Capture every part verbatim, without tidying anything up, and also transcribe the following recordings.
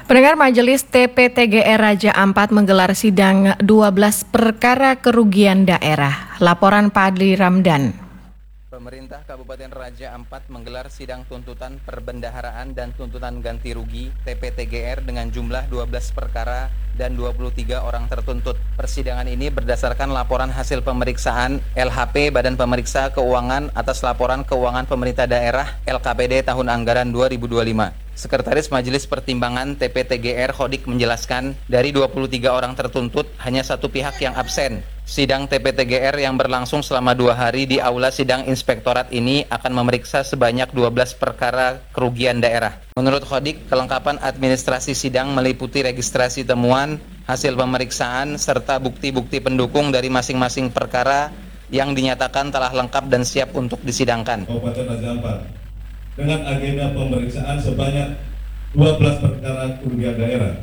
Pendengar, Majelis T P T G R Raja Ampat menggelar sidang dua belas perkara kerugian daerah. Laporan Pak Adli Ramdan. Pemerintah Kabupaten Raja Ampat menggelar sidang tuntutan perbendaharaan dan tuntutan ganti rugi T P T G R dengan jumlah dua belas perkara dan dua puluh tiga orang tertuntut. Persidangan ini berdasarkan laporan hasil pemeriksaan L H P Badan Pemeriksa Keuangan atas laporan keuangan pemerintah daerah L K P D tahun anggaran dua ribu dua puluh lima. Sekretaris Majelis Pertimbangan T P T G R Khodik menjelaskan, dari dua puluh tiga orang tertuntut, hanya satu pihak yang absen. Sidang T P T G R yang berlangsung selama dua hari di Aula Sidang Inspektorat ini akan memeriksa sebanyak dua belas perkara kerugian daerah. Menurut Khodik, kelengkapan administrasi sidang meliputi registrasi temuan, hasil pemeriksaan, serta bukti-bukti pendukung dari masing-masing perkara yang dinyatakan telah lengkap dan siap untuk disidangkan. Kabupaten Raja Ampat dengan agenda pemeriksaan sebanyak dua belas perkara kerugian daerah.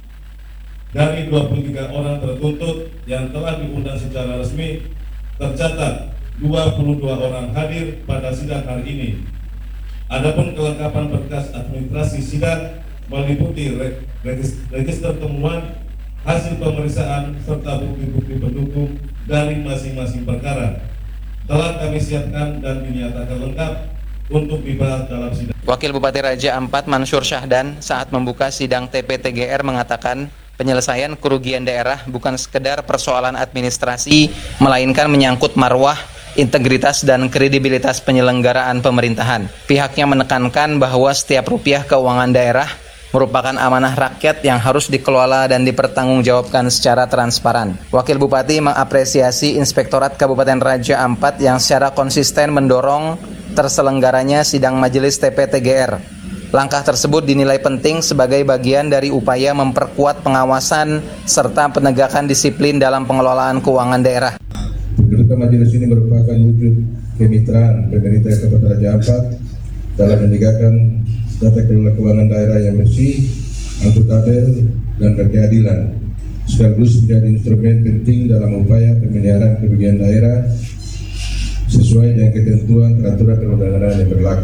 Dari dua puluh tiga orang tertuntut yang telah diundang secara resmi, tercatat dua puluh dua orang hadir pada sidang hari ini. Adapun kelengkapan berkas administrasi sidang meliputi register temuan, hasil pemeriksaan, serta bukti-bukti pendukung dari masing-masing perkara telah kami siapkan dan dinyatakan lengkap untuk dibahas dalam sidang. Wakil Bupati Raja Ampat Mansur Syahdan saat membuka sidang T P T G R mengatakan, penyelesaian kerugian daerah bukan sekedar persoalan administrasi, melainkan menyangkut marwah, integritas dan kredibilitas penyelenggaraan pemerintahan. Pihaknya menekankan bahwa setiap rupiah keuangan daerah merupakan amanah rakyat yang harus dikelola dan dipertanggungjawabkan secara transparan. Wakil Bupati mengapresiasi Inspektorat Kabupaten Raja Ampat yang secara konsisten mendorong terselenggaranya sidang Majelis T P T G R. Langkah tersebut dinilai penting sebagai bagian dari upaya memperkuat pengawasan serta penegakan disiplin dalam pengelolaan keuangan daerah. Keputusan majelis ini merupakan wujud kemitraan pemerintah Kabupaten Raja Ampat dalam menegakkan tata kelola keuangan daerah yang bersih, akuntabel, dan berkeadilan, sekaligus menjadi instrumen penting dalam upaya pemeliharaan kerugian daerah sesuai dengan ketentuan peraturan perundang-undangan yang berlaku.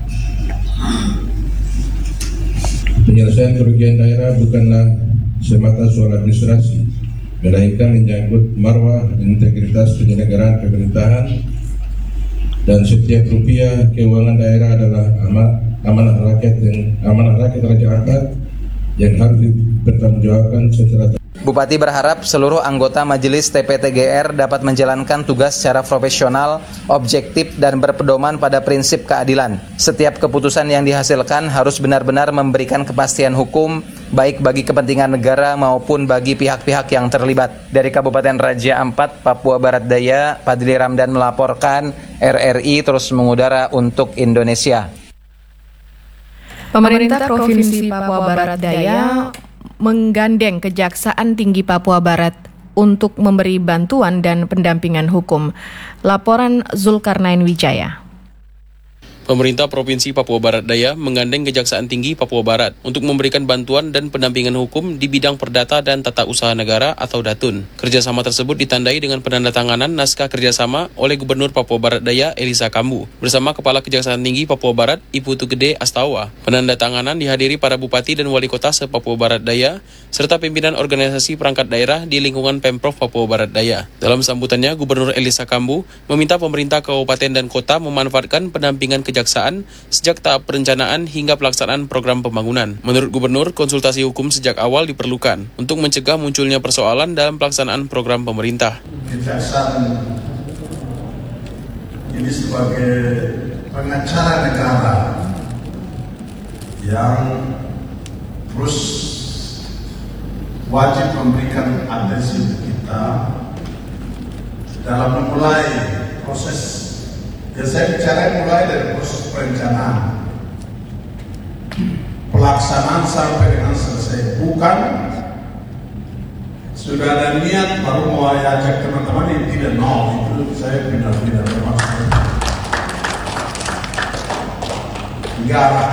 Penyelesaian kerugian daerah bukanlah semata soal administrasi, melainkan menyangkut marwah dan integritas penyelenggaraan pemerintahan, dan setiap rupiah keuangan daerah adalah amanah, amanah rakyat yang amanah rakyat Raja Ampat yang harus dipertanggungjawabkan secara. Bupati berharap seluruh anggota Majelis T P T G R dapat menjalankan tugas secara profesional, objektif, dan berpedoman pada prinsip keadilan. Setiap keputusan yang dihasilkan harus benar-benar memberikan kepastian hukum, baik bagi kepentingan negara maupun bagi pihak-pihak yang terlibat. Dari Kabupaten Raja Ampat, Papua Barat Daya, Pak Adli Ramdan melaporkan. R R I terus mengudara untuk Indonesia. Pemerintah Provinsi Papua Barat Daya menggandeng Kejaksaan Tinggi Papua Barat untuk memberi bantuan dan pendampingan hukum. Laporan Zulkarnain Wijaya. Pemerintah Provinsi Papua Barat Daya menggandeng Kejaksaan Tinggi Papua Barat untuk memberikan bantuan dan pendampingan hukum di bidang perdata dan tata usaha negara atau Datun. Kerjasama tersebut ditandai dengan penandatanganan naskah kerjasama oleh Gubernur Papua Barat Daya Elisa Kambu bersama Kepala Kejaksaan Tinggi Papua Barat Ibu Tugede Astawa. Penandatanganan dihadiri para bupati dan wali kota se-Papua Barat Daya serta pimpinan organisasi perangkat daerah di lingkungan Pemprov Papua Barat Daya. Dalam sambutannya, Gubernur Elisa Kambu meminta pemerintah kabupaten dan kota memanfaatkan pendampingan kejaksaan Kejaksaan sejak tahap perencanaan hingga pelaksanaan program pembangunan. Menurut Gubernur, konsultasi hukum sejak awal diperlukan untuk mencegah munculnya persoalan dalam pelaksanaan program pemerintah. Kejaksaan ini sebagai pengacara negara yang terus wajib memberikan atensi kita dalam memulai proses. Ya, saya bicara mulai dari proses perencanaan, pelaksanaan sampai dengan selesai. Bukan sudah ada niat baru mau ajak teman-teman yang tidak mau, itu saya benar-benar bermaksud. Enggak.